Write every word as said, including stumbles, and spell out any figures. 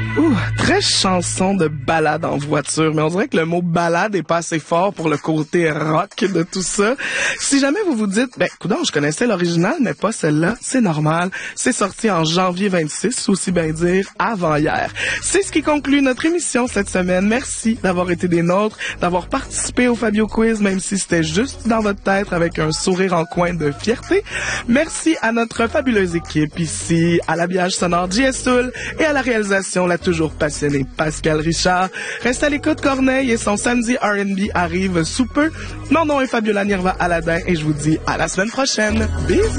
Ouh, très chanson de balade en voiture, mais on dirait que le mot balade est pas assez fort pour le côté rock de tout ça. Si jamais vous vous dites, ben, coudonc, je connaissais l'original, mais pas celle-là, c'est normal. C'est sorti en janvier vingt-six, aussi bien dire avant-hier. C'est ce qui conclut notre émission cette semaine. Merci d'avoir été des nôtres, d'avoir participé au Fabio Quiz, même si c'était juste dans votre tête avec un sourire en coin de fierté. Merci à notre fabuleuse équipe ici, à l'habillage sonore J S Soul et à la réalisation, la toujours passionné Pascal Richard. Reste à l'écoute, Corneille et son samedi R and B arrive sous peu. Mon nom est Fabiola Nirva Aladin et je vous dis à la semaine prochaine. Bisous!